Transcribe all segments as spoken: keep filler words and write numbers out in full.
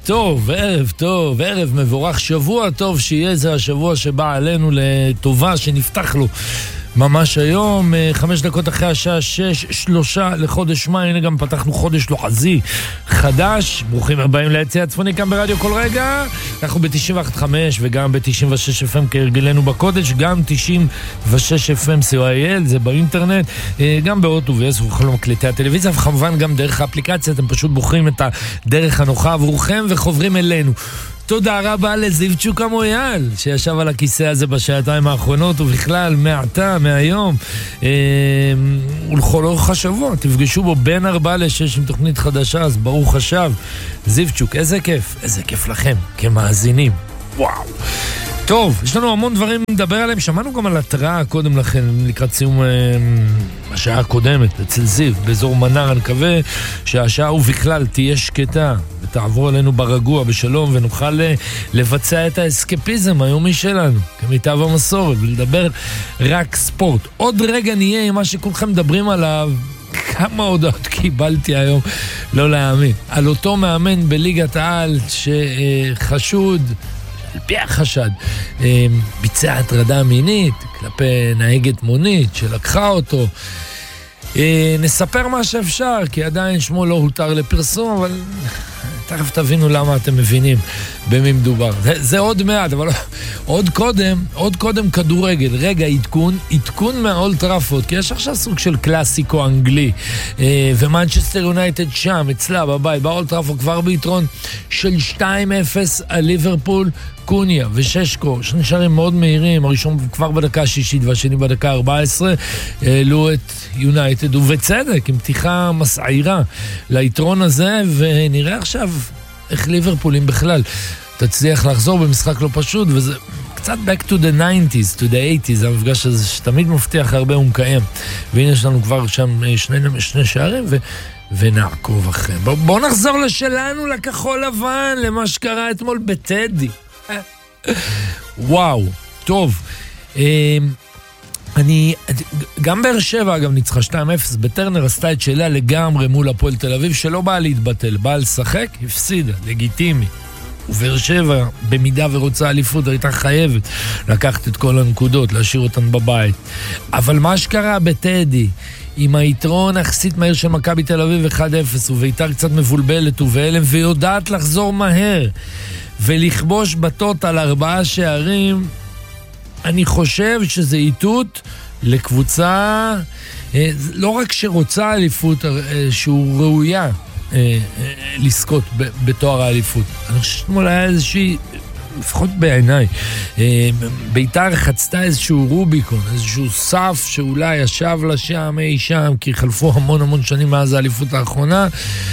טוב, ערב טוב, ערב מבורך, שבוע טוב שיהיה זה השבוע שבא עלינו לטובה, שנפתח לו ממש היום, חמש דקות אחרי השעה שש, שלושה לחודש מאי, הנה גם פתחנו חודש לוחזי חדש. ברוכים הבאים ליציע הצפוני כאן ברדיו כל רגע. אנחנו ב-תשעים ואחת נקודה חמש וגם ב-תשעים ושש אף אם כהרגלנו בקודש, גם תשעים ושש אף אם סי או איי אל, זה באינטרנט, גם באוטו ויס ובכל מקלטי הטלוויזיה, וכמובן גם דרך האפליקציה. אתם פשוט בוחרים את הדרך הנוחה עבורכם וחוברים אלינו. תודה רבה לזיווצ'וק המויאל שישב על הכיסא הזה בשעתיים האחרונות ובכלל מעתה, מהיום אה, ולכל אורך השבוע תפגשו בו בין ארבע לשש עם תוכנית חדשה, אז ברוך השב זיווצ'וק, איזה כיף, איזה כיף לכם כמאזינים. וואו, טוב, יש לנו המון דברים לדבר עליהם. שמענו גם על התראה קודם לכן לקראת סיום אה, השעה הקודמת אצל זיו באזור מנר. אני מקווה שהשעה ובכלל תהיה שקטה ותעבור עלינו ברגוע בשלום ונוכל לבצע את האסקפיזם היומי שלנו כמיטב המסורת ולדבר רק ספורט. עוד רגע נהיה עם מה שכולכם מדברים עליו. כמה הודעות קיבלתי היום, לא להאמין, על אותו מאמן בליגת העל שחשוד על פי החשד ביצע הטרדה מינית כלפי נהגת מונית שלקחה אותו. נספר מה שאפשר, כי עדיין שמו לא הותר לפרסום, אבל תכף תבינו למה אתם מבינים במי מדובר. זה, זה עוד מעט, אבל עוד קודם, עוד קודם כדורגל. רגע, עדכון, עדכון מהאולד טראפורד, כי יש עכשיו סוג של קלאסיקו אנגלי, ומנצ'סטר יונייטד שם, אצלה בבית, באולד טראפורד כבר ביתרון של שתיים אפס על ליברפול. קוניה וששקו, שני שערים מאוד מהירים, הראשון כבר בדקה השישית והשני בדקה ארבע עשרה, העלו את יונייטד, ובצדק, עם פתיחה מסעירה ליתרון הזה, ונראה עכשיו איך ליברפולים בכלל תצליח לחזור במשחק לא פשוט, וזה קצת back to the nineties, to the eighties, המפגש הזה שתמיד מבטיח הרבה ומקיים, והנה יש לנו כבר שם שני, שני שערים, ו... ונעקוב אחריהם. בואו בוא נחזור לשלנו, לכחול לבן, למה שקרה אתמול בטדי. וואו, טוב. אני, גם באר שבע אגב ניצחה שתיים אפס, בטרנר עשתה את שלה לגמרי מול הפועל תל אביב, שלא באה להתבטל, באה לשחק, הפסידה, לגיטימי. ובאר שבע, במידה ורוצה אליפות, הייתה חייבת לקחת את כל הנקודות, להשאיר אותן בבית. אבל מה שקרה בטדי, עם היתרון יחסית מהיר של מכבי תל אביב אחד אפס, וביתר קצת מבולבלת ובהלם, ויודעת לחזור מהר ולכבוש בטוטל ארבעה שערים, אני חושב שזה איתות לקבוצה לא רק שרוצה אליפות, שהוא ראויה לזכות בתואר האליפות. אני חושב שתמול היה איזושהי, לפחות בעיניי, ביתר חצתה איזשהו רוביקון, איזשהו סף שאולי ישב לה שם אי שם, כי חלפו המון המון שנים מאז האליפות האחרונה.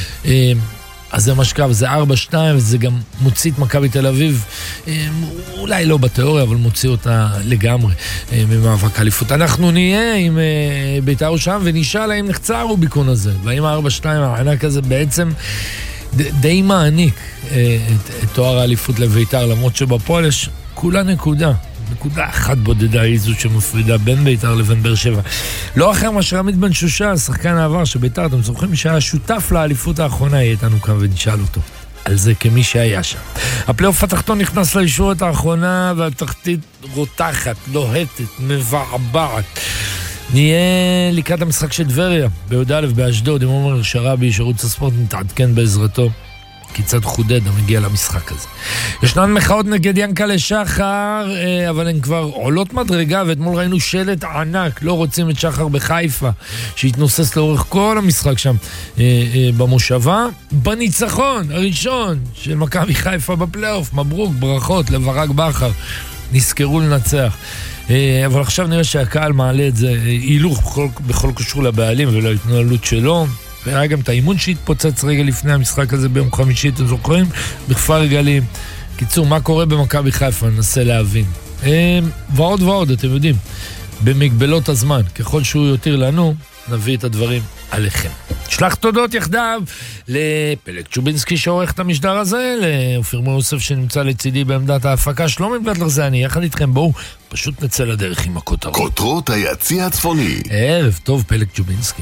אז זה משקב, זה ארבע שתיים, וזה גם מוציא את מכבי תל אביב, אולי לא בתיאוריה, אבל מוציא אותה לגמרי ממאבק האליפות. אנחנו נהיה עם בית"ר שם, ונשאל האם נחצה הרוביקון הזה, והאם ה-ארבע שתיים הענק הזה בעצם די מעניק את, את תואר האליפות לבית"ר, למרות שבפועל יש כולה נקודה. נקודה אחת בודדה היא זו שמפרידה בין ביתר לבין באר שבע. לא אחר מה שרמית בן שושה, שחקן העבר שביתר, אתם זוכרים שהיה שותף לאליפות האחרונה, יהיה איתנו כאן ונשאל אותו על זה כמי שהיה שם. הפלייאוף התחתון נכנס לישורת האחרונה, והתחתית רותחת, לוהטת, מבעבעת. נהיה לקראת המשחק של טבריה בי"א באשדוד, עם עומר שרבי, שערוץ הספורט מתעדכן בעזרתו כיצד חודד המגיע למשחק הזה. ישנן מחאות נגד ינקלה שחר, אבל הן כבר עולות מדרגה, ואתמול ראינו שלט ענק, לא רוצים את שחר בחיפה, שהתנוסס לאורך כל המשחק שם במושבה. בניצחון הראשון של מכבי חיפה בפלייאוף, מברוק, ברכות לברק בכר, נזכרו לנצח. אבל עכשיו נראה שהקהל מעלה את זה הילוך בכל, בכל קשור לבעלים ולהתנהלות שלו. והיה גם את האימון שהתפוצץ רגע לפני המשחק הזה ביום חמישי, אתם זוכרים? בכפר גלים. קיצור, מה קורה במכבי חיפה? ננסה להבין. ועוד ועוד, אתם יודעים, במגבלות הזמן, ככל שהוא יותר לנו, נביא את הדברים עליכם. שלח תודות יחדיו לפלג צ'ובינסקי שעורך את המשדר הזה, לאופיר מוסף שנמצא לצידי בעמדת ההפקה, שלומי בלטלר זה אני, יחד איתכם, בואו פשוט נצא לדרך עם הכותרות. כותרות היציע הצפוני. ערב טוב, פלג צ'ובינסקי.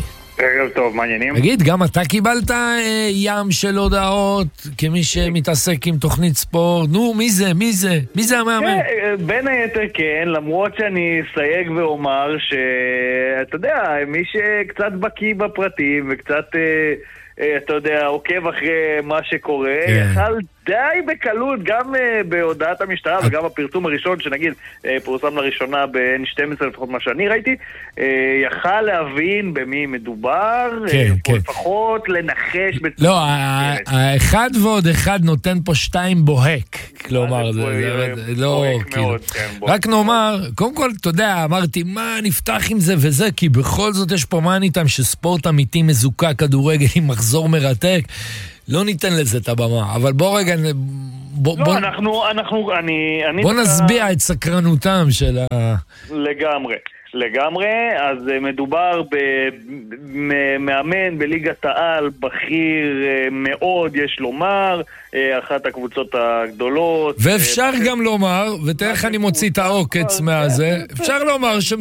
ערב טוב, מעניינים. תגיד, גם אתה קיבלת אה, ים של הודעות כמי שמתעסק עם תוכנית ספורט? נו, מי זה? מי זה? מי זה המאמן? כן, בין היתר כן, למרות שאני אסייג ואומר שאתה יודע, מי שקצת בקיא בפרטים וקצת... אה, אתה יודע, עוקב אחרי מה שקורה, יחל די בקלות, גם בהודעת המשטרה וגם הפרסום הראשון, שנגיד, פורסם לראשונה ב-אן שתים עשרה, לפחות מה שאני ראיתי, יחל להבין במי מדובר, לפחות לנחש... לא, האחד ועוד אחד נותן פה שתיים בוהק, כלומר, זה לא... רק נאמר, קודם כל, אתה יודע, אמרתי, מה נפתח עם זה וזה, כי בכל זאת יש פה מה ניתן שספורט אמיתי מזוקה, כדורגל עם מחזור מרתק, לא ניתן לזה את הבמה, אבל בוא רגע... בוא, לא, בוא, אנחנו, אנחנו, אני... אני בוא אתה... נסביע את סקרנותם של ה... לגמרי, לגמרי, אז מדובר במאמן בליגת העל, בכיר מאוד, יש לומר, אחת הקבוצות הגדולות. ואפשר גם לומר, ותראה איך אני מוציא את העוקץ מהזה, אפשר לומר ש...